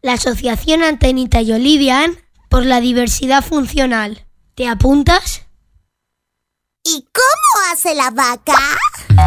la Asociación Antenita y Olivian por la diversidad funcional. ¿Te apuntas? ¿Y cómo hace la vaca?